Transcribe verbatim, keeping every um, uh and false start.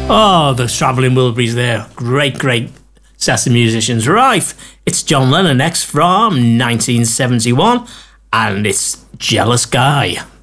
Oh, the Travelling Wilburys there. Great, great set of musicians. Right, it's John Lennon next from nineteen seventy-one, and it's Jealous Guy.